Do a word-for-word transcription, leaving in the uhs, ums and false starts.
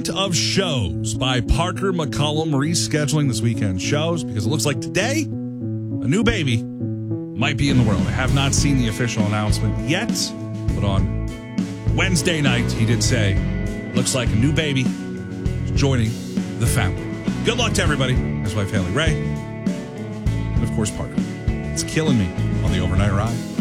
Of shows by Parker McCollum rescheduling this weekend shows because it looks like today a new baby might be in the world. I have not seen the official announcement yet, but on Wednesday night he did say looks like a new baby is joining the family. Good luck to everybody. His wife Haley Ray and of course Parker. It's killing me on the overnight ride.